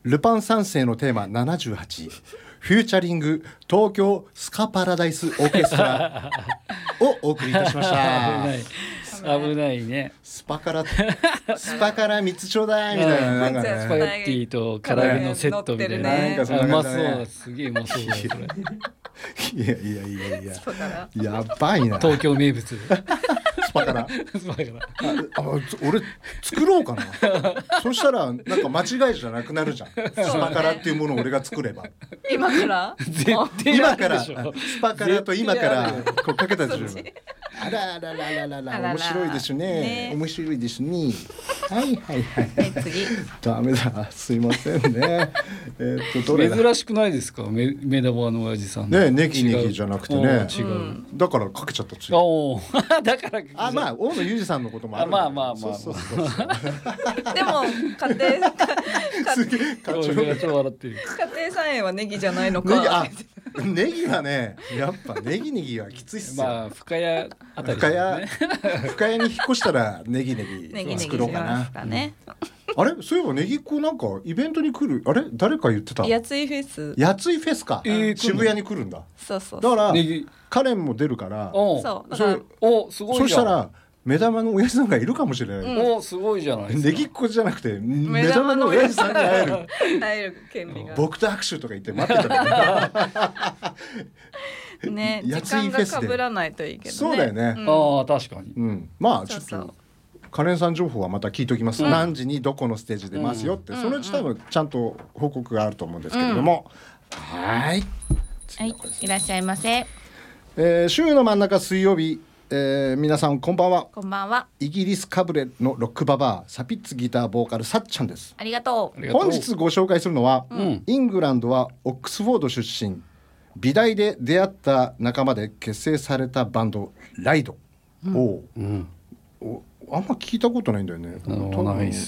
ルパン三世のテーマ78フューチャリング東京スカパラダイスオーケストラをお送りいたしました危ないね。 スパカラ3つちょうだいみたいな、なんかスパゲッティと唐揚げのセットみたいな、 なんかそんなうま感じだねそう、すげえうまそうだそれいややばいな東京名物スパカラスパから俺作ろうかなそしたらなんか間違いじゃなくなるじゃん、スパカラっていうものを俺が作れば今から絶対今からあるでしょスパカラと今から絶こうかけたりするそっちあらららららあらら面白いですねね面白いですねはいはいはい次ダメだすいませんねどれだ珍しくないですか、目玉の親父さんねネギネギじゃなくてね違う、 だからかけちゃったついおーだからあまあ大野裕二さんのこともあるんだけどまあそうでも家庭すげえ課長俺が超笑ってる家庭菜園はネギじゃないのかネギネギはねやっぱネギはきついっすよ、 まあ深谷あたり深ですね谷に引っ越したらネギネギネギ作ろうかしまなすかね。 あれそういえばネギっ子なんかイベントに来るあれ誰か言ってたやついフェス。 やついフェスか、 来るの渋谷に来るんだそうそうだからネギカレンも出るからおそうだからおすごいじゃんそしたら目玉の親父さんがいるかもしれない、 おすごいじゃないですかネギっ子じゃなくて目玉の親父さんに会える会える権利が僕と握手とか言って待ってたらね時やつい間フェスでが被らないといいけどね。 そうだよねんああ確かにまあちょっそうそうとカレンさん情報はまた聞いておきます、何時にどこのステージ出ますよって、そのうち多分ちゃんと報告があると思うんですけれども、はいはいいらっしゃいませ。 週の真ん中水曜日、皆さんこんばんは。 こんばんは。 イギリスかぶれのロックババアサピッツギターボーカルさっちゃんです。 ありがとう。 ありがとう本日ご紹介するのは、 んイングランドはオックスフォード出身、美大で出会った仲間で結成されたバンドライド、 うんあんま聞いたことないんだよね。 ないっす